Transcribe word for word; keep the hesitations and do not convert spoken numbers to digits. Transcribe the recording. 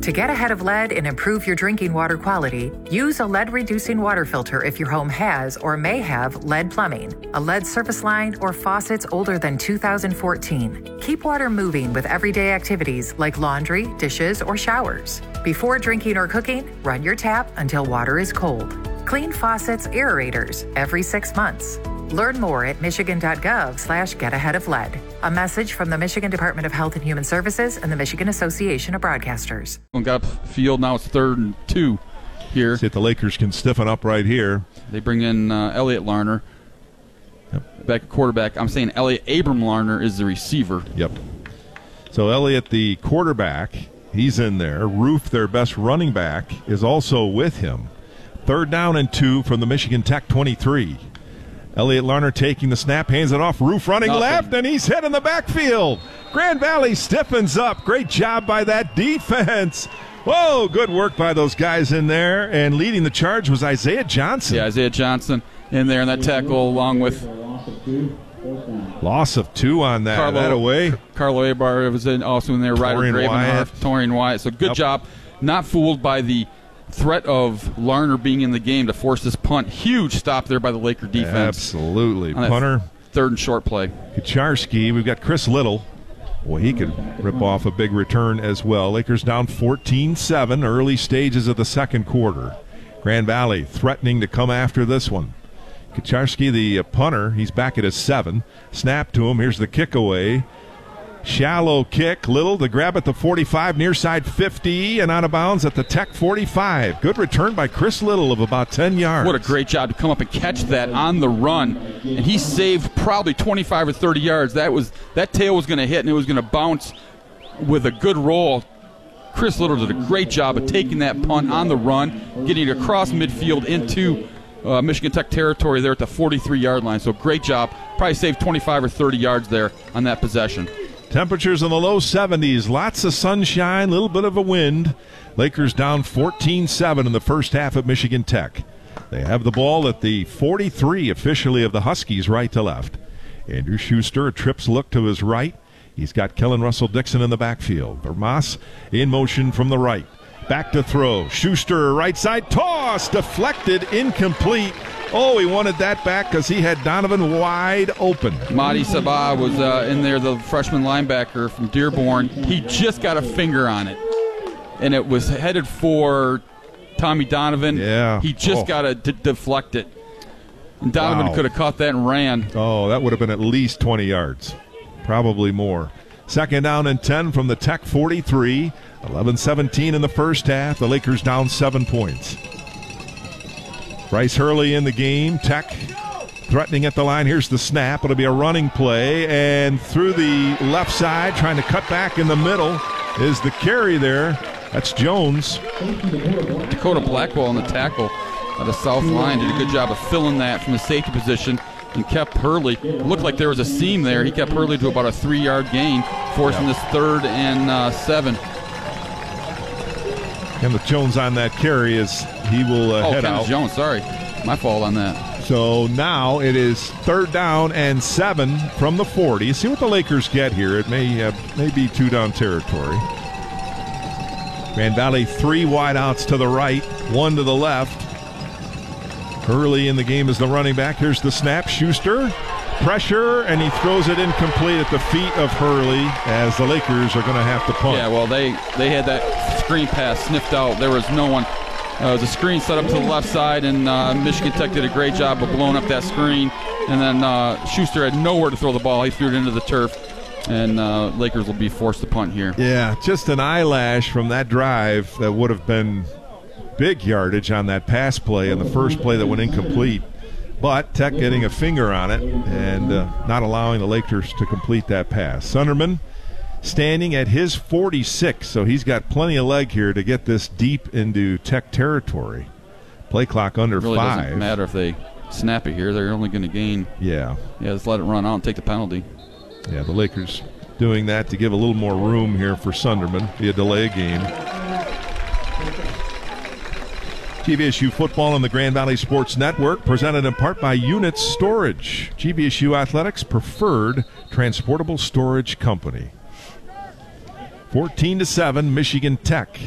To get ahead of lead and improve your drinking water quality, use a lead-reducing water filter if your home has or may have lead plumbing, a lead service line, or faucets older than two thousand fourteen. Keep water moving with everyday activities like laundry, dishes, or showers. Before drinking or cooking, run your tap until water is cold. Clean faucets, aerators every six months. Learn more at michigan.gov slash get ahead of lead. A message from the Michigan Department of Health and Human Services and the Michigan Association of Broadcasters. Got up field, now it's third and two here. See if the Lakers can stiffen up right here. They bring in uh, Elliot Larner. Yep. Back at quarterback. I'm saying Elliot Abram Larner is the receiver. Yep. So Elliot, the quarterback, he's in there. Roof, their best running back, is also with him. Third down and two from the Michigan Tech twenty-three. Elliot Larner taking the snap, hands it off. Roof running Nothing. left, and he's hit in the backfield. Grand Valley stiffens up. Great job by that defense. Whoa, good work by those guys in there. And leading the charge was Isaiah Johnson. Yeah, Isaiah Johnson in there in that tackle along with loss of two on that. Carlo, that away. Carlo Abar was in, also in there. Ryder Gravenhardt, Wyatt. Torian Wyatt. So good Yep. job. Not fooled by the threat of Larner being in the game to force this punt. Huge stop there by the Laker defense. Absolutely. On that Punter. Third and short play. Kucharski. We've got Chris Little. Well, he could rip off a big return as well. Lakers down fourteen seven, early stages of the second quarter. Grand Valley threatening to come after this one. Kucharski, the punter, he's back at his seven. Snap to him. Here's the kick away. Shallow kick. Little to grab at the forty-five, near side fifty, and out of bounds at the Tech forty-five. Good return by Chris Little of about ten yards. What a great job to come up and catch that on the run. And he saved probably twenty-five or thirty yards. That was that tail was going to hit, and it was going to bounce with a good roll. Chris Little did a great job of taking that punt on the run, getting it across midfield into uh, Michigan Tech territory there at the forty-three-yard line. So great job. Probably saved twenty-five or thirty yards there on that possession. Temperatures in the low seventies, lots of sunshine, a little bit of a wind. Lakers down fourteen seven in the first half at Michigan Tech. They have the ball at the forty-three officially of the Huskies, right to left. Andrew Schuster, a trips look to his right. He's got Kellen Russell-Dixon in the backfield. Vermas in motion from the right. Back to throw. Schuster, right side, toss, deflected, incomplete. Oh, he wanted that back because he had Donovan wide open. Mahdi Sabah was uh, in there, the freshman linebacker from Dearborn. He just got a finger on it, and it was headed for Tommy Donovan. Yeah. He just oh. got to d- deflect it. And Donovan Wow. could have caught that and ran. Oh, that would have been at least twenty yards, probably more. Second down and ten from the Tech forty-three. eleven seventeen in the first half. The Lakers down seven points. Bryce Hurley in the game. Tech threatening at the line. Here's the snap. It'll be a running play. And through the left side, trying to cut back in the middle, is the carry there. That's Jones. Dakota Blackwell on the tackle at the south line. Did a good job of filling that from the safety position and kept Hurley. Looked like there was a seam there. He kept Hurley to about a three-yard gain, forcing Yeah. this third and uh, seven. And with Jones on that carry, as he will uh, oh, head Kenneth out. Jones, sorry. My fault on that. So now it is third down and seven from the forty. See what the Lakers get here. It may, uh, may be two-down territory. Grand Valley, three wideouts to the right, one to the left. Early in the game is the running back. Here's the snap. Schuster, pressure, and he throws it incomplete at the feet of Hurley as the Lakers are going to have to punt. Yeah, well, they, they had that screen pass sniffed out. There was no one. Uh, it was a screen set up to the left side, and uh, Michigan Tech did a great job of blowing up that screen. And then uh, Schuster had nowhere to throw the ball. He threw it into the turf, and uh, Lakers will be forced to punt here. Yeah, just an eyelash from that drive that would have been big yardage on that pass play and the first play that went incomplete. But Tech getting a finger on it and uh, not allowing the Lakers to complete that pass. Sunderman standing at his forty-six, so he's got plenty of leg here to get this deep into Tech territory. Play clock under it really five. Doesn't matter if they snap it here. They're only going to gain. Yeah. Yeah, just let it run out and take the penalty. Yeah, the Lakers doing that to give a little more room here for Sunderman via delay game. G V S U football on the Grand Valley Sports Network, presented in part by Units Storage, G V S U Athletics' preferred transportable storage company. fourteen to seven, Michigan Tech